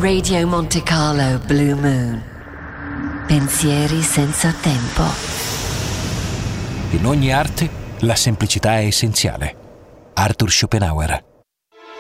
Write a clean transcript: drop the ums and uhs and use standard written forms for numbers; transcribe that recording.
Radio Monte Carlo Blue Moon. Pensieri senza tempo. In ogni arte la semplicità è essenziale. Arthur Schopenhauer.